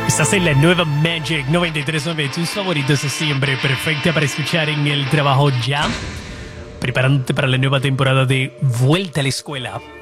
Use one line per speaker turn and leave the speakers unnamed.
Estás en la nueva Magic 93.9, tus favoritos de siempre, perfecta para escuchar en el trabajo ya. Preparándote para la nueva temporada de Vuelta a la Escuela.